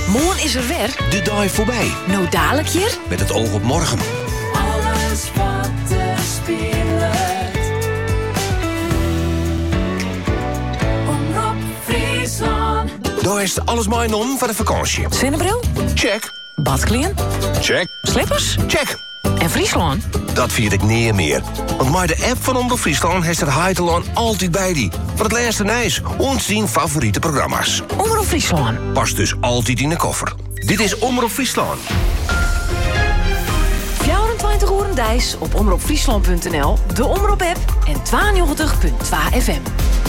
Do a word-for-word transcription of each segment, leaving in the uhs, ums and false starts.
Morgen is er weer. De dag voorbij. Nou dadelijk hier. Met het oog op morgen. Alles wat er speelt. Omroep Friesland. Daar is alles mijn om voor de vakantie. Zonnebril? Check. Badkleren? Check. Slippers? Check. En Friesland? Dat vind ik niet meer. Want met de app van Omroep Friesland heeft het Heiteland altijd bij die. Voor het laatste nieuws. Ons zien favoriete programma's. Omroep Friesland. Past dus altijd in de koffer. Dit is Omroep Friesland. vierentwintig uur dijs op omroepfriesland punt n l, de Omroep-app en tweeënnegentig punt twee F M.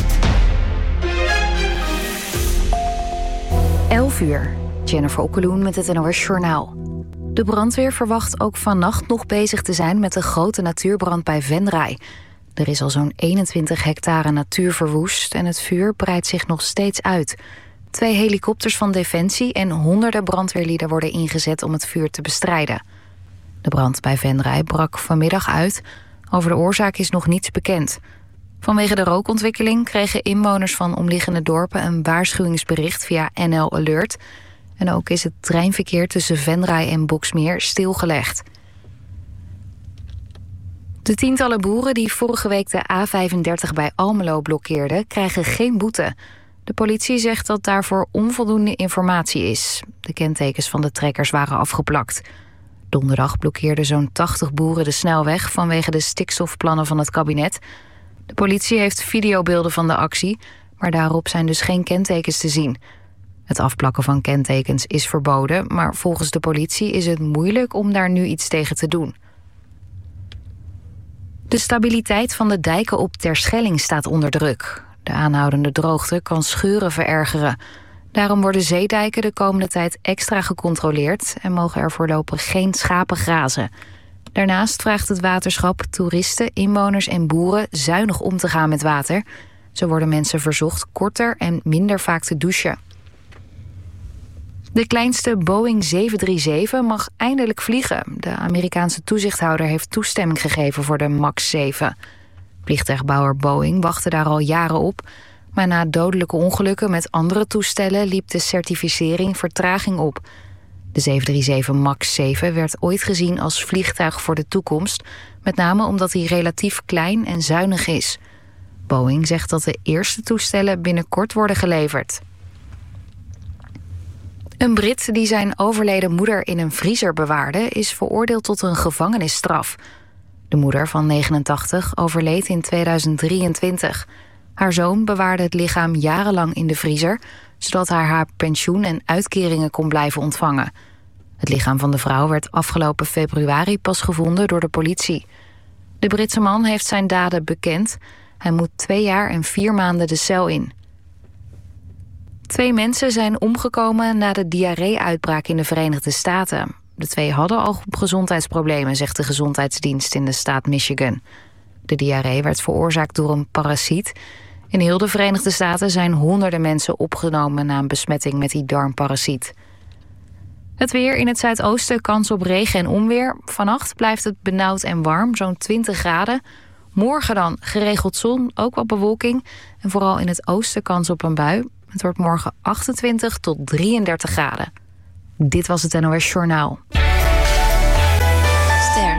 elf uur. Jennifer Okkeloen met het N O S Journaal. De brandweer verwacht ook vannacht nog bezig te zijn met de grote natuurbrand bij Venray. Er is al zo'n eenentwintig hectare natuur verwoest en het vuur breidt zich nog steeds uit. Twee helikopters van Defensie en honderden brandweerlieden worden ingezet om het vuur te bestrijden. De brand bij Venray brak vanmiddag uit. Over de oorzaak is nog niets bekend. Vanwege de rookontwikkeling kregen inwoners van omliggende dorpen een waarschuwingsbericht via N L Alert. En ook is het treinverkeer tussen Venray en Boxmeer stilgelegd. De tientallen boeren die vorige week de A vijfendertig bij Almelo blokkeerden, krijgen geen boete. De politie zegt dat daarvoor onvoldoende informatie is. De kentekens van de trekkers waren afgeplakt. Donderdag blokkeerden zo'n tachtig boeren de snelweg vanwege de stikstofplannen van het kabinet. De politie heeft videobeelden van de actie, maar daarop zijn dus geen kentekens te zien. Het afplakken van kentekens is verboden, maar volgens de politie is het moeilijk om daar nu iets tegen te doen. De stabiliteit van de dijken op Terschelling staat onder druk. De aanhoudende droogte kan scheuren verergeren. Daarom worden zeedijken de komende tijd extra gecontroleerd en mogen er voorlopig geen schapen grazen. Daarnaast vraagt het waterschap toeristen, inwoners en boeren zuinig om te gaan met water. Zo worden mensen verzocht korter en minder vaak te douchen. De kleinste Boeing zeven drie zeven mag eindelijk vliegen. De Amerikaanse toezichthouder heeft toestemming gegeven voor de MAX zeven. Vliegtuigbouwer Boeing wachtte daar al jaren op. Maar na dodelijke ongelukken met andere toestellen liep de certificering vertraging op. De zeven drie zeven MAX zeven werd ooit gezien als vliegtuig voor de toekomst, met name omdat hij relatief klein en zuinig is. Boeing zegt dat de eerste toestellen binnenkort worden geleverd. Een Brit die zijn overleden moeder in een vriezer bewaarde is veroordeeld tot een gevangenisstraf. De moeder van negenentachtig overleed in tweeduizend drieëntwintig. Haar zoon bewaarde het lichaam jarenlang in de vriezer, zodat hij haar pensioen en uitkeringen kon blijven ontvangen. Het lichaam van de vrouw werd afgelopen februari pas gevonden door de politie. De Britse man heeft zijn daden bekend. Hij moet twee jaar en vier maanden de cel in. Twee mensen zijn omgekomen na de diarree-uitbraak in de Verenigde Staten. De twee hadden al gezondheidsproblemen, zegt de gezondheidsdienst in de staat Michigan. De diarree werd veroorzaakt door een parasiet. In heel de Verenigde Staten zijn honderden mensen opgenomen na een besmetting met die darmparasiet. Het weer: in het zuidoosten kans op regen en onweer. Vannacht blijft het benauwd en warm, zo'n twintig graden. Morgen dan geregeld zon, ook wat bewolking. En vooral in het oosten kans op een bui. Het wordt morgen achtentwintig tot drieëndertig graden. Dit was het N O S Journaal. Ster.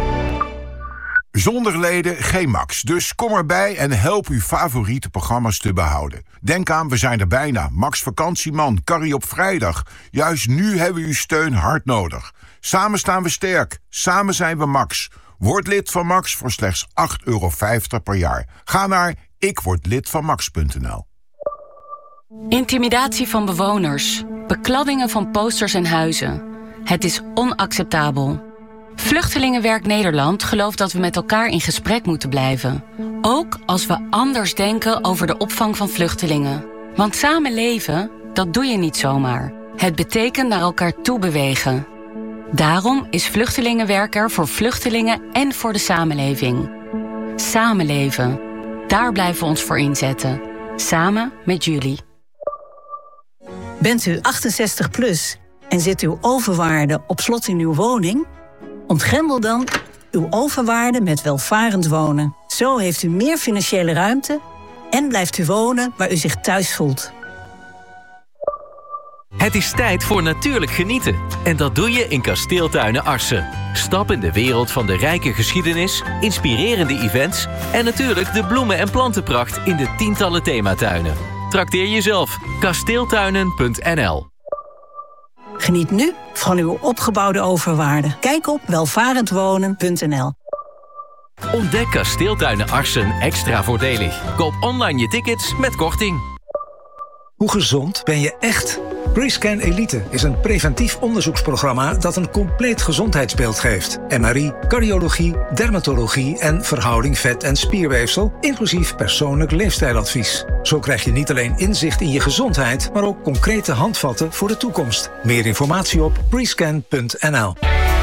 Zonder leden geen Max. Dus kom erbij en help uw favoriete programma's te behouden. Denk aan, we zijn er bijna. Max Vakantieman, Carrie op vrijdag. Juist nu hebben we uw steun hard nodig. Samen staan we sterk. Samen zijn we Max. Word lid van Max voor slechts acht euro vijftig per jaar. Ga naar ik word lid van max punt n l. Intimidatie van bewoners. Bekladdingen van posters en huizen. Het is onacceptabel. Vluchtelingenwerk Nederland gelooft dat we met elkaar in gesprek moeten blijven. Ook als we anders denken over de opvang van vluchtelingen. Want samen leven, dat doe je niet zomaar. Het betekent naar elkaar toe bewegen. Daarom is Vluchtelingenwerk er voor vluchtelingen en voor de samenleving. Samenleven. Daar blijven we ons voor inzetten. Samen met jullie. Bent u achtenzestig plus en zit uw overwaarde op slot in uw woning? Ontgrendel dan uw overwaarde met welvarend wonen. Zo heeft u meer financiële ruimte en blijft u wonen waar u zich thuis voelt. Het Het is tijd voor natuurlijk genieten. En dat doe je in Kasteeltuinen Arcen. Stap in de wereld van de rijke geschiedenis, inspirerende events en natuurlijk de bloemen- en plantenpracht in de tientallen thematuinen. Trakteer jezelf. kasteeltuinen punt n l. Geniet nu van uw opgebouwde overwaarde. Kijk op welvarendwonen punt n l. Ontdek Kasteeltuinen Arcen extra voordelig. Koop online je tickets met korting. Hoe gezond ben je echt? Prescan Elite is een preventief onderzoeksprogramma dat een compleet gezondheidsbeeld geeft. M R I, cardiologie, dermatologie en verhouding vet- en spierweefsel, inclusief persoonlijk leefstijladvies. Zo krijg je niet alleen inzicht in je gezondheid, maar ook concrete handvatten voor de toekomst. Meer informatie op prescan punt n l.